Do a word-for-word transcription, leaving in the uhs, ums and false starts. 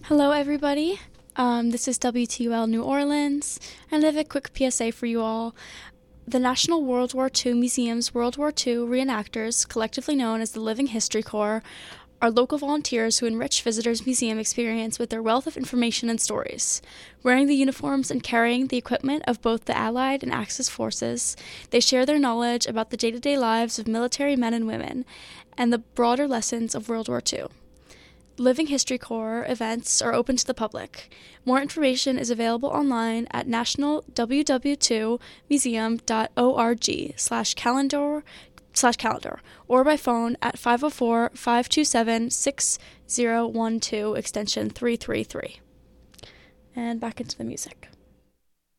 Hello, everybody. Um, this is W T U L New Orleans, and I have a quick P S A for you all. The National World War Two Museum's World War Two reenactors, collectively known as the Living History Corps, are local volunteers who enrich visitors' museum experience with their wealth of information and stories. Wearing the uniforms and carrying the equipment of both the Allied and Axis forces, they share their knowledge about the day-to-day lives of military men and women and the broader lessons of World War Two. Living History Corps events are open to the public. More information is available online at national w w two museum dot org slash calendar slash calendar or by phone at five oh four, five two seven, six oh one two extension three three three. And back into the music.